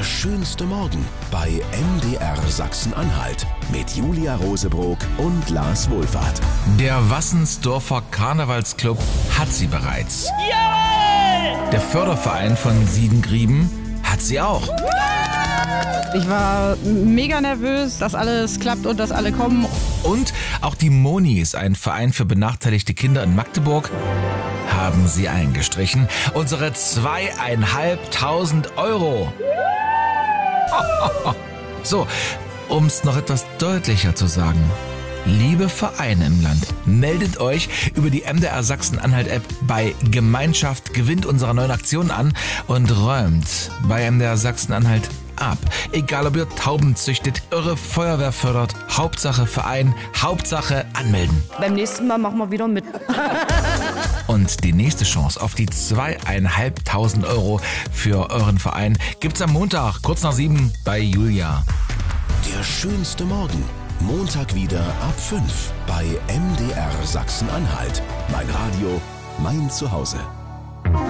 Der schönste Morgen bei MDR Sachsen-Anhalt mit Julia Rosebrock und Lars Wohlfahrt. Der Wassensdorfer Karnevalsclub hat sie bereits. Jawohl! Der Förderverein von Siedengrieben hat sie auch. Ich war mega nervös, dass alles klappt und dass alle kommen. Und auch die Monis, ein Verein für benachteiligte Kinder in Magdeburg, haben sie eingestrichen. Unsere 2.500 Euro. So, um es noch etwas deutlicher zu sagen. Liebe Vereine im Land, meldet euch über die MDR Sachsen-Anhalt-App bei Gemeinschaft gewinnt unserer neuen Aktion an und räumt bei MDR Sachsen-Anhalt ab. Egal ob ihr Tauben züchtet, eure Feuerwehr fördert, Hauptsache Verein, Hauptsache anmelden. Beim nächsten Mal machen wir wieder mit. Und die nächste Chance auf die 2.500 Euro für euren Verein gibt's am Montag, kurz nach 7 bei Julia. Der schönste Morgen. Montag wieder ab 5 bei MDR Sachsen-Anhalt. Mein Radio, mein Zuhause.